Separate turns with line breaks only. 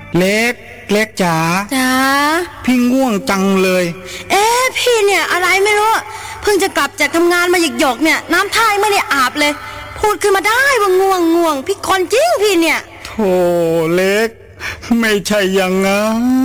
เล็กจ๋า
จ๋า
พี่ง่วงจังเลย
พี่เนี่ยอะไรไม่รู้เพิ่งจะกลับจากทำงานมาหยกๆเนี่ยน้ำท่าไม่ได้อาบเลยพูดขึ้นมาได้ว่าง่วงพี่คนจริงพี่เนี่ย
โธ่เล็กไม่ใช่อย่างงั้น